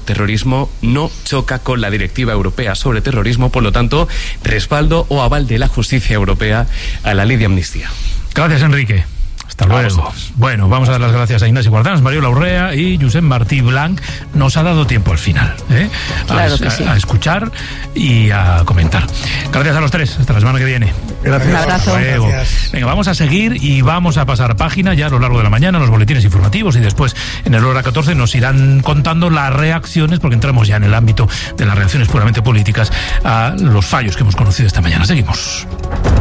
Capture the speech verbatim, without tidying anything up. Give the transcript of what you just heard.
terrorismo no choca con la Directiva Europea sobre Terrorismo, por lo tanto, respaldo o aval de la justicia europea a la ley de amnistía. Gracias, Enrique. Hasta luego. Bueno, vamos a dar las gracias a Ignasi Guardans, Mariola Urrea y Josep Martí Blanc. Nos ha dado tiempo al final, ¿eh? Claro a, que sí. a, a escuchar y a comentar. Gracias a los tres. Hasta la semana que viene. Gracias. Un abrazo. Hasta luego. Gracias. Venga, vamos a seguir y vamos a pasar página ya a lo largo de la mañana, los boletines informativos, y después en el hora catorce nos irán contando las reacciones, porque entramos ya en el ámbito de las reacciones puramente políticas a los fallos que hemos conocido esta mañana. Seguimos.